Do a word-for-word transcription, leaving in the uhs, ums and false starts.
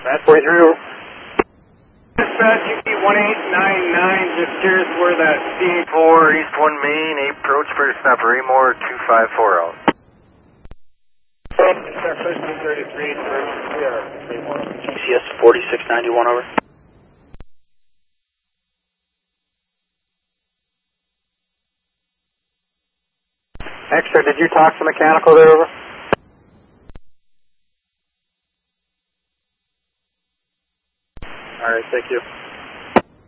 That's forty-three over. Dispatch U P one eight nine nine, just curious where that C four East one Main, approach for stop Raymore two five four out. thirteen thirty-three, G C S forty-six ninety-one over. Extra, did you talk to mechanical there over? Alright, thank you.